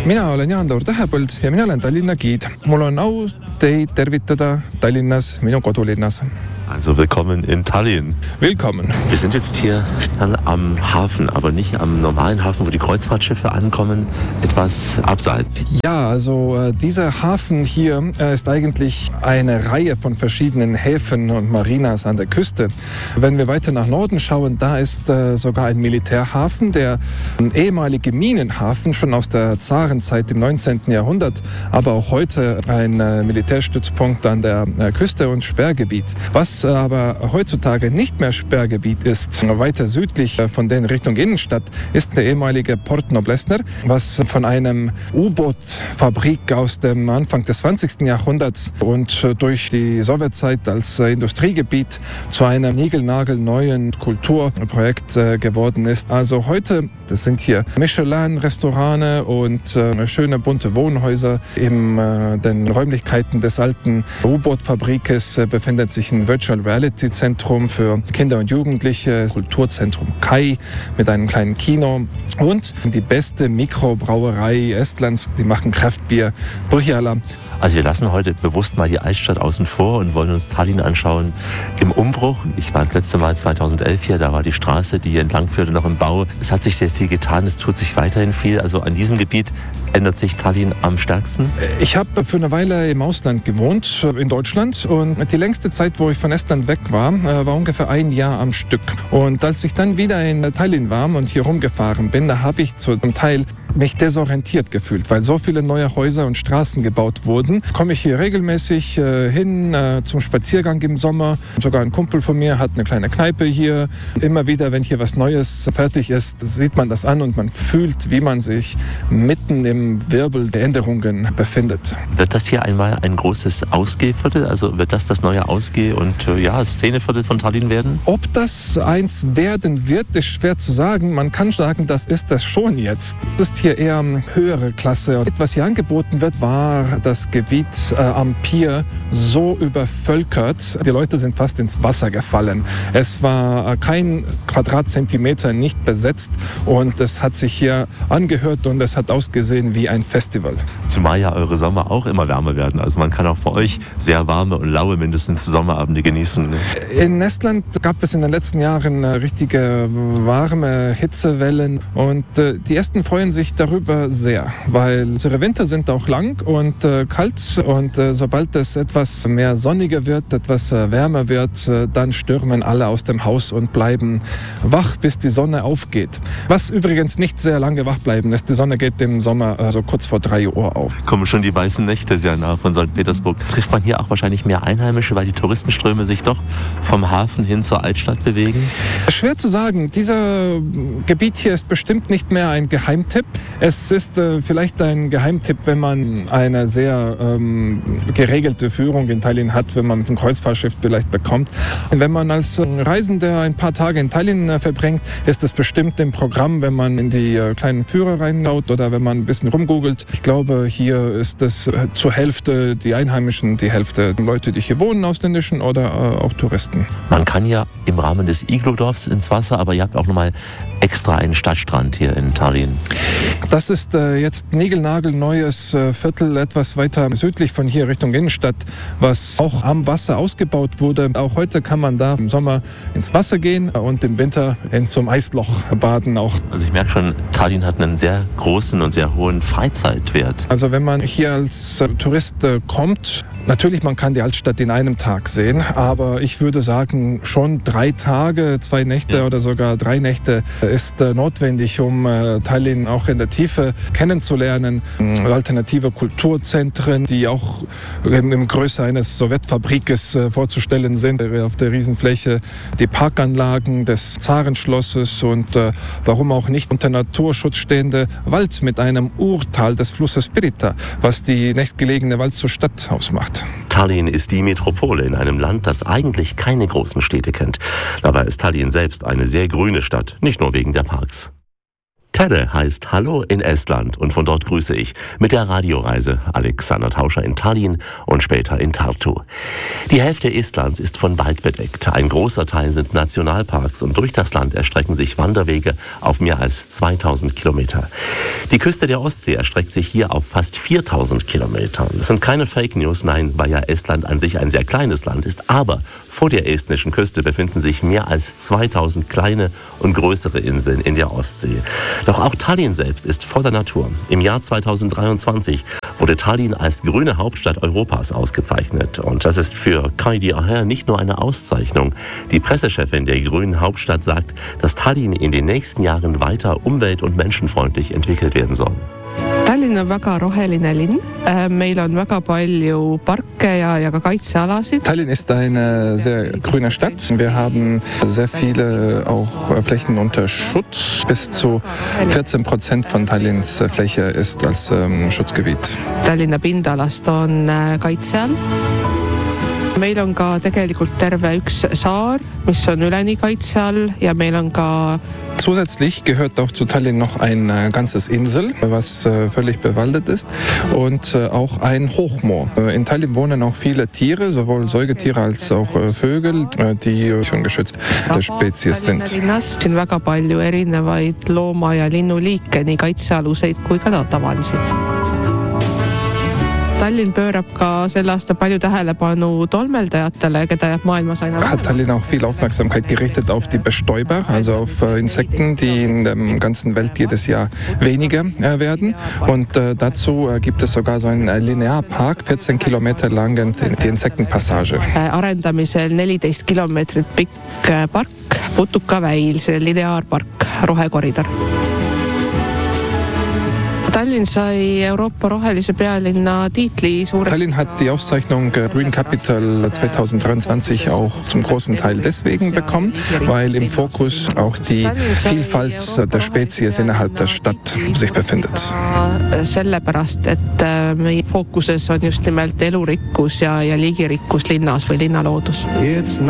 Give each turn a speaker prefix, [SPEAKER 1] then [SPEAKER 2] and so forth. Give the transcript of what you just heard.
[SPEAKER 1] mina olen Jaan-Laur Tähepõld ja mina olen Tallinna giid. Mul on au teid tervitada Tallinnas, minu kodulinnas.
[SPEAKER 2] Also willkommen in Tallinn.
[SPEAKER 1] Willkommen.
[SPEAKER 2] Wir sind jetzt hier am Hafen, aber nicht am normalen Hafen, wo die Kreuzfahrtschiffe ankommen, etwas abseits.
[SPEAKER 1] Ja, also dieser Hafen hier ist eigentlich eine Reihe von verschiedenen Häfen und Marinas an der Küste. Wenn wir weiter nach Norden schauen, da ist sogar ein Militärhafen, der ein ehemaliger Minenhafen, schon aus der Zarenzeit im 19. Jahrhundert, aber auch heute ein Militärstützpunkt an der Küste und Sperrgebiet. Was aber heutzutage nicht mehr Sperrgebiet ist, weiter südlich von der Richtung Innenstadt, ist der ehemalige Port Noblessner, was von einem U-Boot-Fabrik aus dem Anfang des 20. Jahrhunderts und durch die Sowjetzeit als Industriegebiet zu einem niegelnagelneuen Kulturprojekt geworden ist. Also heute, das sind hier Michelin-Restaurants und schöne bunte Wohnhäuser. In den Räumlichkeiten des alten U-Boot-Fabrikes befindet sich ein Virtual Reality Zentrum für Kinder und Jugendliche, Kulturzentrum Kai mit einem kleinen Kino und die beste Mikrobrauerei Estlands, die machen Kraftbier, Põhjala.
[SPEAKER 2] Also wir lassen heute bewusst mal die Altstadt außen vor und wollen uns Tallinn anschauen im Umbruch. Ich war das letzte Mal 2011 hier, da war die Straße, die hier entlang führte, noch im Bau. Es hat sich sehr viel getan, es tut sich weiterhin viel. Also an diesem Gebiet ändert sich Tallinn am stärksten?
[SPEAKER 1] Ich habe für eine Weile im Ausland gewohnt, in Deutschland. Und die längste Zeit, wo ich von Estland weg war, war ungefähr ein Jahr am Stück. Und als ich dann wieder in Tallinn war und hier rumgefahren bin, da habe ich zum Teil mich desorientiert gefühlt, weil so viele neue Häuser und Straßen gebaut wurden. Komme ich hier regelmäßig hin zum Spaziergang im Sommer. Sogar ein Kumpel von mir hat eine kleine Kneipe hier. Immer wieder, wenn hier was Neues fertig ist, sieht man das an und man fühlt, wie man sich mitten im Wirbel der Änderungen befindet.
[SPEAKER 2] Wird das hier einmal ein großes Ausgehviertel? Also wird das neue Ausgeh- und Szeneviertel von Tallinn werden?
[SPEAKER 1] Ob das eins werden wird, ist schwer zu sagen. Man kann sagen, das ist das schon jetzt. Das ist hier eher höhere Klasse. Was hier angeboten wird, war das Gebiet am Pier so übervölkert. Die Leute sind fast ins Wasser gefallen. Es war kein Quadratzentimeter nicht besetzt und es hat sich hier angehört und es hat ausgesehen wie ein Festival.
[SPEAKER 2] Zumal ja eure Sommer auch immer wärmer werden. Also man kann auch bei euch sehr warme und laue mindestens Sommerabende genießen. Ne?
[SPEAKER 1] In Estland gab es in den letzten Jahren richtige warme Hitzewellen und die Esten freuen sich darüber sehr, weil unsere Winter sind auch lang und kalt und sobald es etwas mehr sonniger wird, etwas wärmer wird, dann stürmen alle aus dem Haus und bleiben wach, bis die Sonne aufgeht. Was übrigens nicht sehr lange wach bleiben ist. Die Sonne geht im Sommer so kurz vor 3 Uhr auf.
[SPEAKER 2] Kommen schon die weißen Nächte sehr nah von St. Petersburg. Trifft man hier auch wahrscheinlich mehr Einheimische, weil die Touristenströme sich doch vom Hafen hin zur Altstadt bewegen?
[SPEAKER 1] Schwer zu sagen. Dieser Gebiet hier ist bestimmt nicht mehr ein Geheimtipp. Es ist vielleicht ein Geheimtipp, wenn man eine sehr geregelte Führung in Tallinn hat, wenn man mit einem Kreuzfahrtschiff vielleicht bekommt. Und wenn man als Reisender ein paar Tage in Tallinn verbringt, ist es bestimmt im Programm, wenn man in die kleinen Führer reinschaut oder wenn man ein bisschen rumgoogelt. Ich glaube, hier ist es zur Hälfte die Einheimischen, die Hälfte Leute, die hier wohnen, ausländischen oder auch Touristen.
[SPEAKER 2] Man kann ja im Rahmen des Iglodorfs ins Wasser, aber ihr habt auch nochmal extra einen Stadtstrand hier in Tallinn.
[SPEAKER 1] Das ist jetzt niegelnagelneues Viertel, etwas weiter südlich von hier Richtung Innenstadt, was auch am Wasser ausgebaut wurde. Auch heute kann man da im Sommer ins Wasser gehen und im Winter in so einem Eisloch baden auch.
[SPEAKER 2] Also ich merke schon, Tallinn hat einen sehr großen und sehr hohen Freizeitwert.
[SPEAKER 1] Also wenn man hier als Tourist kommt, natürlich, man kann die Altstadt in einem Tag sehen, aber ich würde sagen, schon 3 Tage, 2 Nächte oder sogar 3 Nächte ist notwendig, um Tallinn auch in der Tiefe kennenzulernen. Alternative Kulturzentren, die auch in Größe eines Sowjetfabrikes vorzustellen sind, auf der Riesenfläche. Die Parkanlagen des Zarenschlosses und warum auch nicht unter Naturschutz stehende Wald mit einem Urtal des Flusses Pirita, was die nächstgelegene Wald zur Stadt ausmacht.
[SPEAKER 2] Tallinn ist die Metropole in einem Land, das eigentlich keine großen Städte kennt. Dabei ist Tallinn selbst eine sehr grüne Stadt, nicht nur wegen der Parks. Tede heißt Hallo in Estland und von dort grüße ich mit der Radioreise Alexander Tauscher in Tallinn und später in Tartu. Die Hälfte Estlands ist von Wald bedeckt. Ein großer Teil sind Nationalparks und durch das Land erstrecken sich Wanderwege auf mehr als 2000 Kilometer. Die Küste der Ostsee erstreckt sich hier auf fast 4000 Kilometern. Das sind keine Fake News, nein, weil ja Estland an sich ein sehr kleines Land ist. Aber vor der estnischen Küste befinden sich mehr als 2000 kleine und größere Inseln in der Ostsee. Doch auch Tallinn selbst ist voller Natur. Im Jahr 2023 wurde Tallinn als grüne Hauptstadt Europas ausgezeichnet. Und das ist für Kaidi Aher nicht nur eine Auszeichnung. Die Pressechefin der grünen Hauptstadt sagt, dass Tallinn in den nächsten Jahren weiter umwelt- und menschenfreundlich entwickelt werden soll.
[SPEAKER 3] Tallinn on väga roheline Linn. Meil on väga palju parke ja ka kaitsealasid.
[SPEAKER 1] Tallinn ist eine sehr grüne Stadt. Wir haben sehr viele auch Flächen unter Schutz. Bis zu 14% von Tallinns Fläche ist als Schutzgebiet.
[SPEAKER 3] Tallinna pindalast on kaitse all. Meil on ka tegelikult terve üks saar, mis on üleni kaitse all ja meil on ka
[SPEAKER 1] Zusätzlich gehört auch zu Tallinn noch ein ganzes Insel, was völlig bewaldet ist, und auch ein Hochmoor. In Tallinn wohnen auch viele Tiere, sowohl Säugetiere als auch Vögel, die schon geschützte Spezies sind.
[SPEAKER 3] Siin väga palju erinevaid looma- ja linnuliike, nii kaitsealuseid kui ka tavalisi. Tallinn pöörab ka sel aastal palju tähelepanu tolmeldajatele, keda jääb maailmas aina vähem.
[SPEAKER 1] Hat Tallinn auch viel Aufmerksamkeit gerichtet auf die Bestäuber, also auf Insekten, die in der ganzen Welt jedes Jahr weniger werden. Und dazu gibt es sogar so einen Linearpark, 14 Kilometer lang, die Insektenpassage.
[SPEAKER 3] Arendamisel 14 kilomeetrit pikk park, Putukaväil, see lineaarpark, rohekoridor. Tallinn sai Euroopa rohelise pealinna tiitli suures.
[SPEAKER 1] Tallinn hat die Auszeichnung Green Capital 2023 auch zum großen Teil deswegen bekommen, weil im Fokus auch die Vielfalt der Spezies innerhalb der Stadt sich befindet.
[SPEAKER 3] Sellepärast, et meie fookuses on just nimelt elurikkus ja liigirikkus linnas või linnaloodus.